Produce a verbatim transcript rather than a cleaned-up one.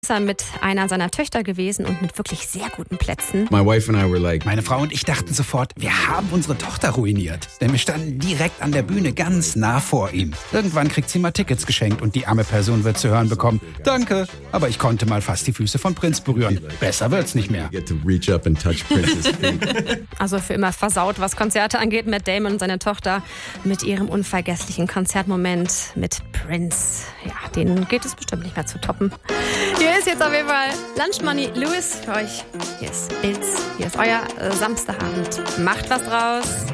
mit einer seiner Töchter gewesen und mit wirklich sehr guten Plätzen. My wife and I were like, Meine Frau und ich dachten sofort, wir haben unsere Tochter ruiniert. Denn wir standen direkt an der Bühne ganz nah vor ihm. Irgendwann kriegt sie mal Tickets geschenkt und die arme Person wird zu hören bekommen: Danke, aber ich konnte mal fast die Füße von Prinz berühren. Besser wird's nicht mehr. get to reach up and touch Prince's feet. Also für immer versaut, was Konzerte angeht. Matt Damon und seine Tochter mit ihrem unvergesslichen Konzertmoment mit Prince. Ja, den geht es bestimmt nicht mehr zu toppen. Hier ist jetzt auf jeden Fall Lunch Money Lewis für euch. Hier ist Bilz. Hier ist euer äh, Samstagabend. Macht was draus.